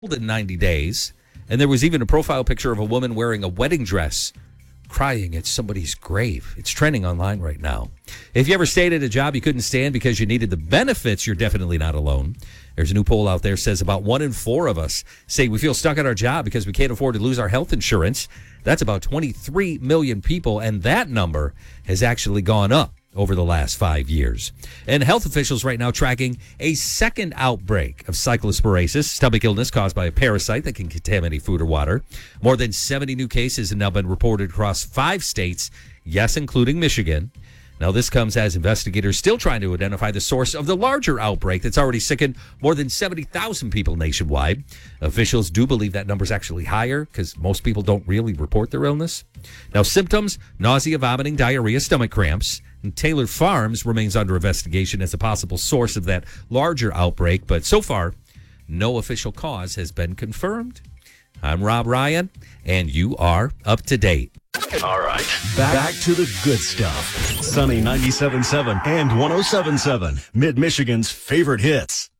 in 90 days. And there was even a profile picture of a woman wearing a wedding dress crying at somebody's grave. It's trending online right now. If you ever stayed at a job you couldn't stand because you needed the benefits, you're definitely not alone. There's a new poll out there says about 1 in 4 of us say we feel stuck at our job because we can't afford to lose our health insurance. That's about 23 million people, and that number has actually gone up over the last 5 years. And health officials right now tracking a second outbreak of cyclosporasis, stomach illness caused by a parasite that can contaminate food or water. More than 70 new cases have now been reported across 5 states, yes, including Michigan. Now, this comes as investigators still trying to identify the source of the larger outbreak that's already sickened more than 70,000 people nationwide. Officials do believe that number's actually higher because most people don't really report their illness. Now, symptoms, nausea, vomiting, diarrhea, stomach cramps. And Taylor Farms remains under investigation as a possible source of that larger outbreak, but so far, no official cause has been confirmed. I'm Rob Ryan, and you are up to date. All right. Back to the good stuff. Sunny 97.7 and 107.7, Mid-Michigan's favorite hits.